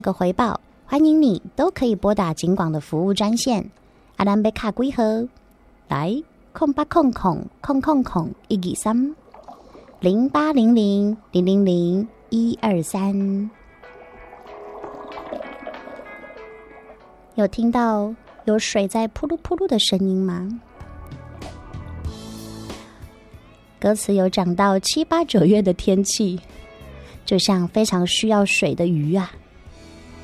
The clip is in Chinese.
个回报，欢迎你都可以拨打警广的服务专线。阿兰贝卡几号？来0800000123 0800000123。有听到有水在扑噜扑噜的声音吗？歌词有讲到7、8、9月的天气，就像非常需要水的鱼啊，